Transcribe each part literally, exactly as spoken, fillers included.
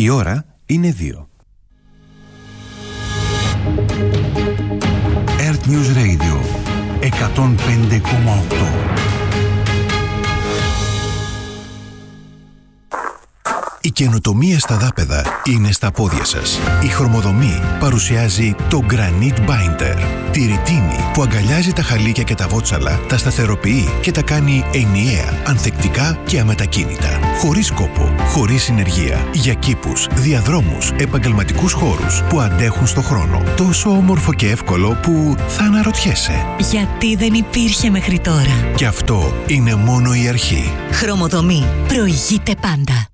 Η ώρα είναι δύο. Earth News Radio εκατόν πέντε κόμμα οκτώ. Η καινοτομία στα δάπεδα είναι στα πόδια σας. Η Χρωμοδομή παρουσιάζει το Granite Binder. Τη ρητίνη που αγκαλιάζει τα χαλίκια και τα βότσαλα, τα σταθεροποιεί και τα κάνει ενιαία, ανθεκτικά και αμετακίνητα. Χωρίς κόπο, χωρίς συνεργεία. Για κήπους, διαδρόμους, επαγγελματικούς χώρους που αντέχουν στο χρόνο. Τόσο όμορφο και εύκολο που θα αναρωτιέσαι. Γιατί δεν υπήρχε μέχρι τώρα. Και αυτό είναι μόνο η αρχή. Χρωμοδομή. Προηγείται πάντα.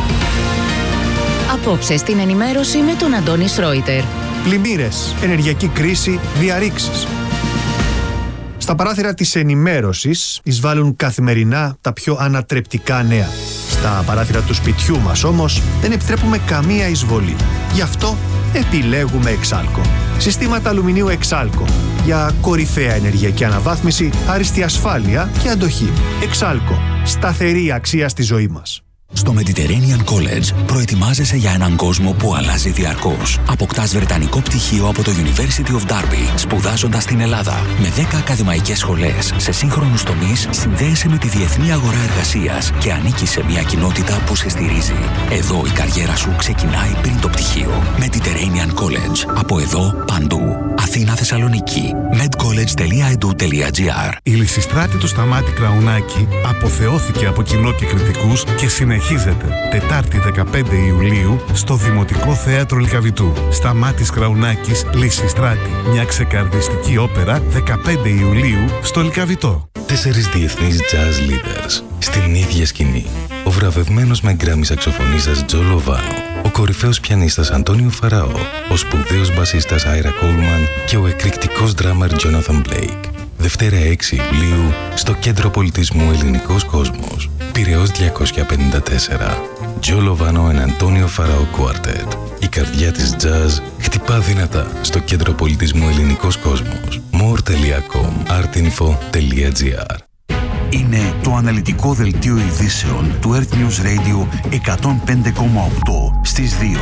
Απόψε στην ενημέρωση με τον Αντώνη Σρόιτερ. Πλημμύρες, ενεργειακή κρίση, διαρρήξεις. Στα παράθυρα της ενημέρωσης εισβάλλουν καθημερινά τα πιο ανατρεπτικά νέα. Στα παράθυρα του σπιτιού μας όμως δεν επιτρέπουμε καμία εισβολή. Γι' αυτό επιλέγουμε Εξάλκο. Συστήματα αλουμινίου Εξάλκο. Για κορυφαία ενεργειακή αναβάθμιση, άριστη ασφάλεια και αντοχή. Εξάλκο. Σταθερή αξία στη ζωή μας. Στο Mediterranean College προετοιμάζεσαι για έναν κόσμο που αλλάζει διαρκώς. Αποκτάς βρετανικό πτυχίο από το University of Derby, σπουδάζοντας στην Ελλάδα. Με δέκα ακαδημαϊκές σχολές σε σύγχρονους τομείς, συνδέεσαι με τη διεθνή αγορά εργασίας και ανήκεις σε μια κοινότητα που σε στηρίζει. Εδώ η καριέρα σου ξεκινάει πριν το πτυχίο. Mediterranean College. Από εδώ, παντού. Αθήνα, Θεσσαλονίκη. medcollege τελεία edu τελεία gr. Η Λυσιστράτη του Σταμάτη Κραουνάκη αποθεώθηκε από κοινό και κριτικούς και συνεχίζεται Τετάρτη δεκαπέντε Ιουλίου στο Δημοτικό Θέατρο Λυκαβητού. Σταμάτης Κραουνάκης, Λυσιστράτη. Μια ξεκαρδιστική όπερα δεκαπέντε Ιουλίου στο Λυκαβητό. Τέσσερις διεθνείς jazz leaders στην ίδια σκηνή. Ο βραβευμένος με γκράμι σαξοφωνίστας Τζο Λοβάνο, ο κορυφαίος πιανίστας Αντώνιο Φαραώ, ο σπουδαίος μπασίστας Άιρα Κόλμαν και ο εκρηκτικός ντράμαρ Τζόναθαν Μπλέικ. Δευτέρα έξι Ιουλίου στο Κέντρο Πολιτισμού Ελληνικός Κόσμος. Πειραιώς διακόσια πενήντα τέσσερα. Τζο Λοβάνο and Αντώνιο Φαραώ Quartet. Η καρδιά της jazz χτυπά δυνατά στο Κέντρο Πολιτισμού Ελληνικός Κόσμος. more τελεία com, artinfo τελεία gr. Είναι το αναλυτικό δελτίο ειδήσεων του Earth News Radio εκατόν πέντε κόμμα οκτώ στις δύο.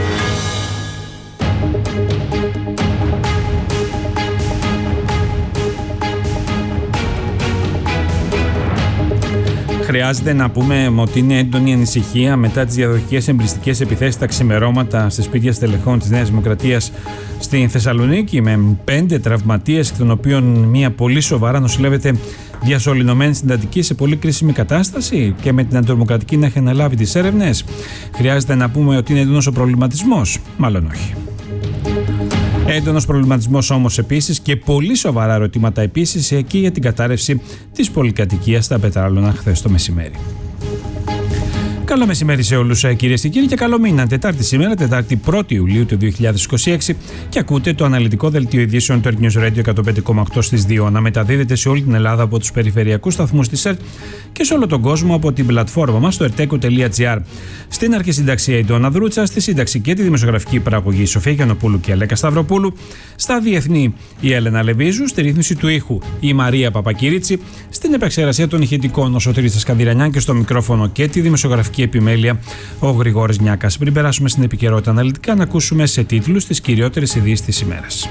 Χρειάζεται να πούμε ότι είναι έντονη ανησυχία μετά τις διαδοχικές εμπριστικές επιθέσεις τα ξημερώματα σε σπίτια στελεχών της Νέας Δημοκρατίας στην Θεσσαλονίκη, με πέντε τραυματίες, εκ των οποίων μία πολύ σοβαρά νοσηλεύεται διασωληνωμένη στην Αττική σε πολύ κρίσιμη κατάσταση και με την Αντιδημοκρατική να έχει αναλάβει τις έρευνες. Χρειάζεται να πούμε ότι είναι έντονος ο προβληματισμός, μάλλον όχι. Έντονος προβληματισμός όμως επίσης και πολύ σοβαρά ερωτήματα επίσης εκεί για την κατάρρευση της πολυκατοικίας στα Πετράλωνα χθες το μεσημέρι. Καλό μεσημέρι σε όλους κυρίες και κύριοι και καλό μήνα. Τετάρτη σήμερα, Τετάρτη πρώτη Ιουλίου του δύο χιλιάδες είκοσι έξι και ακούτε το αναλυτικό δελτίο ειδήσεων του Earth News Radio εκατόν πέντε κόμμα οκτώ στις δύο να μεταδίδεται σε όλη την Ελλάδα από τους περιφερειακούς σταθμούς της ΕΡΤ και σε όλο τον κόσμο από την πλατφόρμα μας στο ερτέκο τελεία gr. Στην αρχισυνταξία η Ντόνα Δρούτσα, στη σύνταξη και τη δημοσιογραφική παραγωγή η Σοφία Γιαννοπούλου και η Αλέκα Σταυροπούλου, στα διεθνή η Έλενα Λεβίζου, στη ρύθμιση του ήχου η Μαρία Παπακυρίτσι, στην επεξεργασία των ηχητικών ο Σωτήρης Σκανδυρανιάν και στο μικρόφωνο και τη δημοσιογραφική επιμέλεια ο Γρηγόρης Νιάκας. Πριν περάσουμε στην επικαιρότητα αναλυτικά, να ακούσουμε σε τίτλους τις κυριότερες ειδήσεις της ημέρας.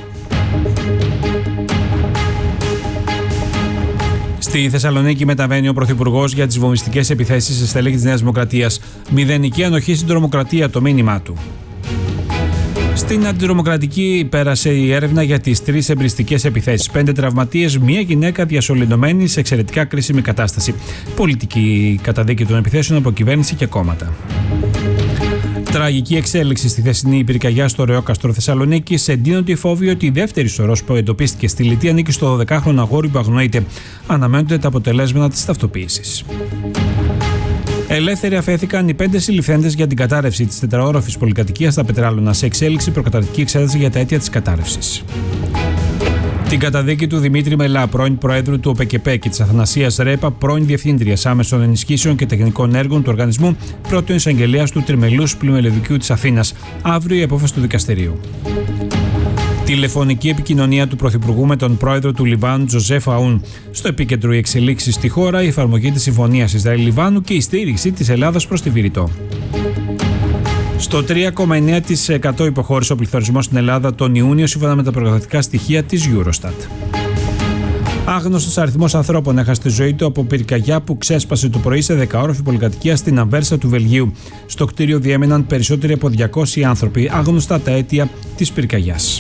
Στη Θεσσαλονίκη μεταβαίνει ο Πρωθυπουργός για τις βομβιστικές επιθέσεις σε στελέχη της Νέας Δημοκρατίας. Μηδενική ανοχή στην τρομοκρατία, το μήνυμά του. Στην Αντιτρομοκρατική πέρασε η έρευνα για τις τρεις εμπριστικές επιθέσεις. Πέντε τραυματίες, μία γυναίκα διασωληνωμένη σε εξαιρετικά κρίσιμη κατάσταση. Πολιτική καταδίκη των επιθέσεων από κυβέρνηση και κόμματα. Τραγική εξέλιξη στη χθεσινή πυρκαγιά στο Ρεόκαστρο Θεσσαλονίκης. Εντείνονται οι φόβοι ότι η δεύτερη σωρός που εντοπίστηκε στη Λιτή ανήκει στο δωδεκάχρονο αγόρι που αγνοείται. Αναμένονται τα αποτελέσματα της ταυτοποίησης. Ελεύθεροι αφέθηκαν οι πέντε συλληφθέντες για την κατάρρευση της τετραόροφης πολυκατοικίας στα Πετράλωνα σε εξέλιξη προκαταρκτική εξέταση για τα αίτια της κατάρρευσης. Την καταδίκη του Δημήτρη Μελά, πρώην Προέδρου του ΟΠΕΚΕΠΕ, και της Αθανασίας Ρέπα, πρώην Διευθύντριας Άμεσων Ενισχύσεων και Τεχνικών Έργων του Οργανισμού, πρώτον εισαγγελέας του Τριμελούς Πλημελαιδικίου της Αθήνας. Αύριο η απόφαση του δικαστηρίου. Τηλεφωνική επικοινωνία του Πρωθυπουργού με τον πρόεδρο του Λιβάνου, Τζοζέφ Αούν. Στο επίκεντρο οι εξελίξεις στη χώρα, η εφαρμογή της Συμφωνίας Ισραήλ-Λιβάνου και η στήριξη της Ελλάδας προς τη Βηρητό. Στο τρία κόμμα εννέα τοις εκατό υποχώρησε ο πληθωρισμός στην Ελλάδα τον Ιούνιο, σύμφωνα με τα προγραφικά στοιχεία της Eurostat. Άγνωστος αριθμός ανθρώπων έχασε τη ζωή του από πυρκαγιά που ξέσπασε το πρωί σε δεκαόροφη πολυκατοικία στην Αμβέρσα του Βελγίου. Στο κτίριο διέμεναν περισσότεροι από διακόσιοι άνθρωποι. Άγνωστα τα αίτια της πυρκαγιάς.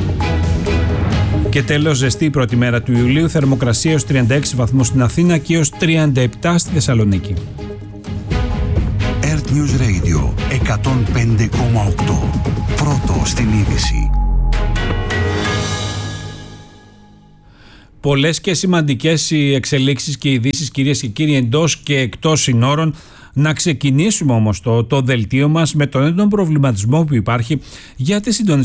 Και τέλος, ζεστή η πρώτη μέρα του Ιουλίου, θερμοκρασία έως τριάντα έξι βαθμούς στην Αθήνα και έως τριάντα επτά στη Θεσσαλονίκη. Earth News Radio εκατόν πέντε κόμμα οκτώ. Πρώτο στην είδηση. Πολλές και σημαντικές οι εξελίξεις και ειδήσεις, κυρίες και κύριοι, εντός και εκτός συνόρων. Να ξεκινήσουμε όμως το, το δελτίο μας με τον έντονο προβληματισμό που υπάρχει για τη συντονισμένη